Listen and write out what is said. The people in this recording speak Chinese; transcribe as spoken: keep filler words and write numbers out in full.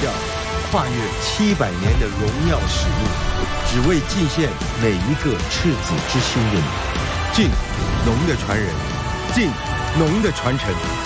调，跨越七百年的荣耀使命，只为敬献每一个赤子之心的你。敬，农的传人；敬，农的传承。